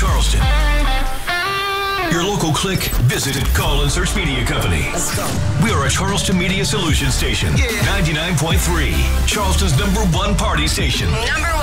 Charleston. Your local click, visit, call, and search media company. Let's go. We are a Charleston Media Solutions station. 99.3, Charleston's #1 party station. Number 1.